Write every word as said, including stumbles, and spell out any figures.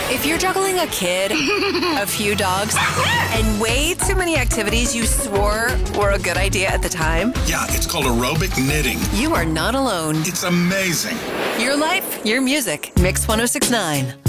If you're juggling a kid, a few dogs, and way too many activities you swore were a good idea at the time, Yeah, it's called aerobic knitting. you are not alone. It's amazing. Your life, your music. Mix one oh six point nine.